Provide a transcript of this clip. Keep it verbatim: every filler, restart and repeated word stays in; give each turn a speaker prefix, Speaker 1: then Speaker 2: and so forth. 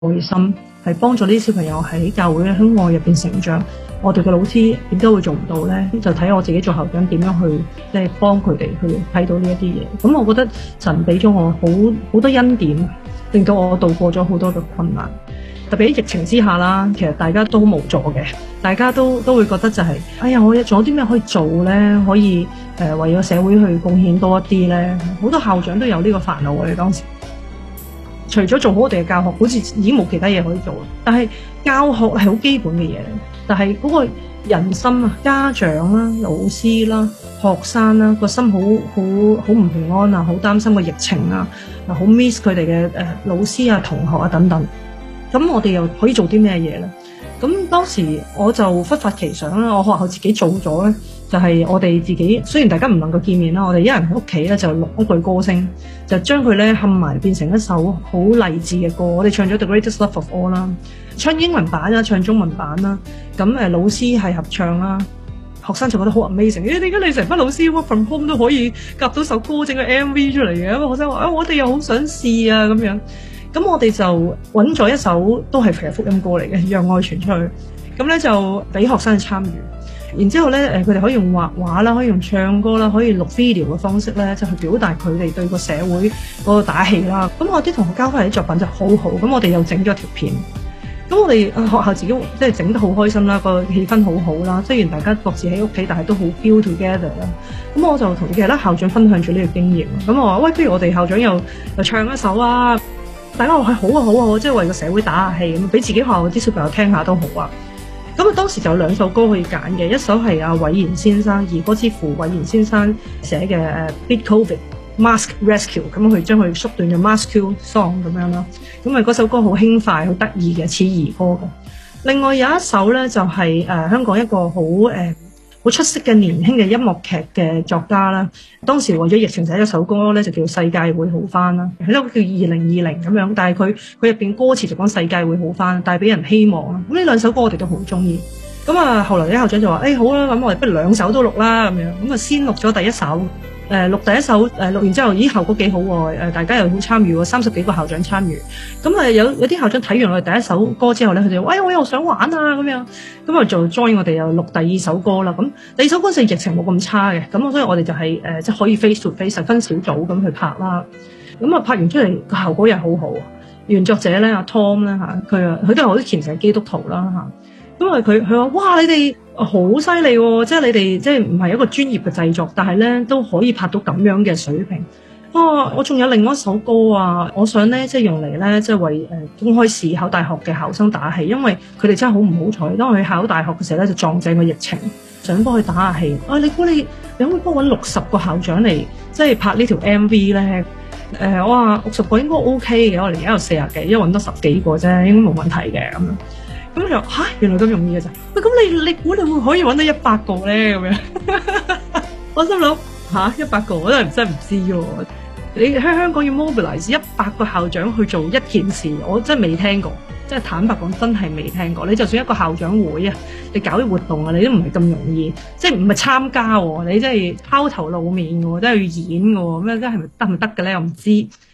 Speaker 1: 愛心，係幫助呢啲小朋友喺教會喺愛入邊成長。我哋嘅老師點解會做唔到咧？就睇我自己做校長點樣去即係幫佢哋去睇到呢一啲嘢。咁我覺得神俾咗我好好多恩典，令到我度過咗好多嘅困難。特別喺疫情之下啦，其實大家都無助嘅，大家都都會覺得就係、是，哎呀，我仲有啲咩可以做咧？可以誒、呃、為咗社會去貢獻多一啲咧？好多校長都有呢個煩惱。我哋當時除咗做好我哋嘅教學，好似已經冇其他嘢可以做。但係教學係好基本嘅嘢，但係嗰個人心啊，家長啦、老師啦、學生啦，個心好好好唔平安啊，好擔心個疫情啊，好 miss 佢哋嘅誒老師啊、同學啊等等。咁我哋又可以做啲咩嘢咧？咁當時我就忽發奇想啦，我學校自己做咗咧，就係、是、我哋自己，雖然大家唔能夠見面啦，我哋一人喺屋企咧就錄一句歌聲，就將佢咧冚埋變成一首好勵志嘅歌。我哋唱咗 The Greatest Love of All 啦，唱英文版啦，唱中文版啦。咁誒老師係合唱啦，學生就覺得好 amazing。誒點解你成班老師 work from home 都可以夾到首歌整個 M V 出嚟嘅？咁學生話啊，我哋又好想試啊咁樣。咁我哋就揾咗一首都係其實福音歌嚟嘅，讓愛傳出去。咁咧就俾學生去參與。然之後咧，誒佢哋可以用畫畫啦，可以用唱歌啦，可以錄 video 嘅方式咧，就去表達佢哋對個社會嗰個打氣啦。咁我啲同學交翻嚟啲作品就好好。咁我哋又整咗條片。咁我哋學校自己即係整得好開心啦，個氣氛好好啦。雖然大家各自喺屋企，但係都好 feel together 啦。咁我就同其他校長分享咗呢個經驗。咁我話喂，不如我哋校長又又唱一首啊！大家話係好啊好啊，即係為個社會打下氣，咁俾自己學校啲小朋友聽下都好啊。咁啊當時就有兩首歌可以揀嘅，一首係阿韋然先生兒歌之父韋然先生寫嘅誒 Beat Covid Mask Rescue， 咁佢將佢縮短咗 Mask Song 咁樣啦。咁啊嗰首歌好輕快好得意嘅，似兒歌嘅。另外有一首咧就係、是、誒、呃、香港一個好誒好出色嘅年輕嘅音樂劇嘅作家啦，當時為咗疫情寫咗首歌咧，就叫世界會好返啦，係咯叫二零二零咁樣，但係佢佢入邊歌詞就講世界會好返，帶俾人希望啦。咁呢兩首歌我哋都好中意。咁啊後來啲校長就話：誒、哎、好啦，咁我哋不如兩首都錄啦咁樣。咁啊先錄咗第一首。誒、呃、錄第一首，誒、呃、錄完之後，咦效果幾好喎！誒大家又好參與喎，三十幾個校長參與。咁啊有有啲校長睇完我哋第一首歌之後咧，佢哋話：哎我又想玩啊咁樣。咁啊就 join 我哋又錄第二首歌啦。咁第二首歌嗰陣疫情冇咁差嘅，咁所以我哋就係、是、誒、呃、即係可以 face to face 分小組咁去拍啦。咁啊拍完出嚟個效果又好好。原作者咧阿 Tom 咧嚇，佢啊佢都係好虔誠嘅基督徒啦嚇。因為佢佢話：哇！你哋好犀利喎，即係你哋即係唔係一個專業嘅製作，但係咧都可以拍到咁樣嘅水平。啊！我仲有另外一首歌啊，我想咧即係用嚟咧即係為誒、呃、公開試考大學嘅考生打氣，因為佢哋真係好唔好彩，當佢考大學嘅時候咧就撞正個疫情，想幫佢打下氣。啊！你估你你可唔可以幫我揾六十個校長嚟即係拍呢條 M V 咧？誒、呃，我話六十個應該 OK 嘅，我哋而家有四十幾，因為揾多十幾個啫，應該冇問題嘅咁樣。咁就嚇，原來咁容易嘅咋？喂，咁你你估你會可以揾到一百個咧？咁樣，我心諗嚇一百個，我真係真係唔知喎。你喺香港要 mobilize 一百個校長去做一件事，我真係未聽過。即係坦白講，真係未聽過。你就算一個校長會啊，你搞啲活動啊，你都唔係咁容易。即係唔係參加喎？你真係拋頭露面嘅喎，真係要演嘅喎。咩真係咪得唔得嘅咧？我唔知。